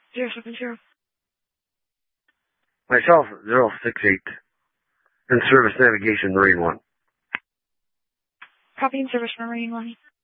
070. Myself, 068. In service navigation, Marine 1. Copy in service, Marine 1.